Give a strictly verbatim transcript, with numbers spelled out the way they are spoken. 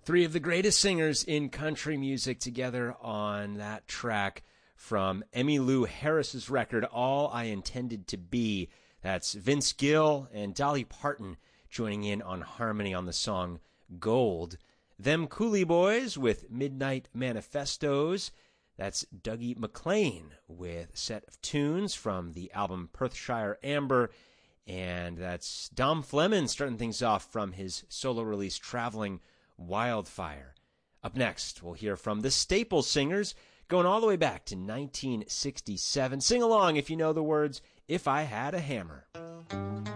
Three of the greatest singers in country music together on that track from Emmylou Harris's record, All I Intended to Be. That's Vince Gill and Dolly Parton joining in on harmony on the song Gold. Them Cooley Boys with Midnight Manifestos. That's Dougie MacLean with a set of tunes from the album Perthshire Amber. And that's Dom Fleming starting things off from his solo release Traveling Wildfire. Up next, we'll hear from the Staple Singers, going all the way back to nineteen sixty-seven. Sing along if you know the words, If I Had a Hammer.